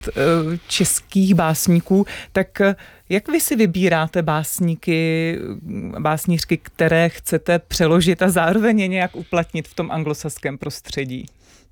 českých básníků, tak jak vy si vybíráte básnířky, které chcete přeložit a zároveň je nějak uplatnit v tom anglosaském prostředí?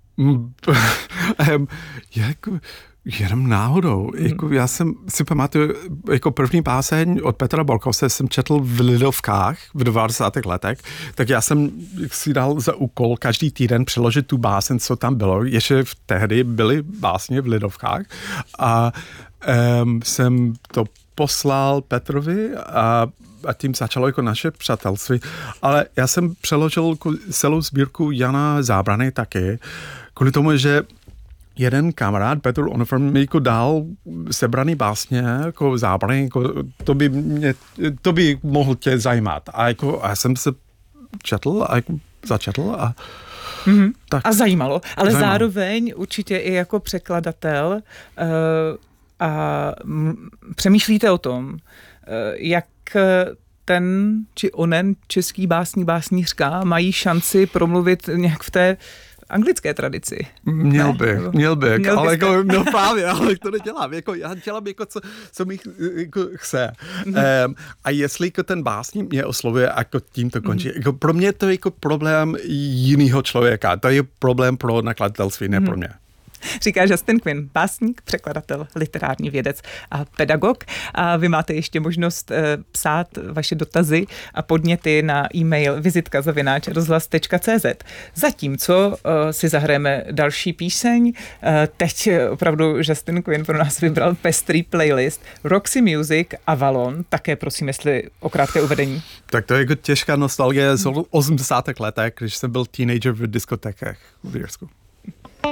Jenom náhodou. Já jsem si pamatuju, jako první báseň od Petra Borkose jsem četl v Lidovkách v 90. letech, tak já jsem si dal za úkol každý týden přeložit tu báseň, co tam bylo. Ještě tehdy byly básně v Lidovkách a jsem to poslal Petrovi a tím začalo jako naše přátelství. Ale já jsem přeložil celou sbírku Jana Zábrany taky, kvůli tomu, že jeden kamarád, Petr Onofr, mi jako dal sebraný básně, jako Zábrany, jako to by mohl tě zajímat. A já jsem se četl a jako začetl a tak. A zajímalo, ale zároveň určitě i jako překladatel a přemýšlíte o tom, jak ten či onen český básnířka mají šanci promluvit nějak v té anglické tradici. Měl bych, ale jako, no právě, ale to nedělám. Jako, já dělám jako, co mi jako chce. A jestli jako ten básník mě oslovuje, jako tím to končí. Jako, pro mě to je jako problém jiného člověka. To je problém pro nakladatelství, ne pro mě. Říká Justin Quinn, básník, překladatel, literární vědec a pedagog. A vy máte ještě možnost psát vaše dotazy a podněty na e-mail vizitka@rozhlas.cz. Zatímco si zahrajeme další píseň, teď opravdu Justin Quinn pro nás vybral pestrý playlist Roxy Music Avalon, také prosím, jestli o krátké uvedení. Tak to je jako těžká nostalgie z 80. letech, když jsem byl teenager v diskotékách v Jirsku.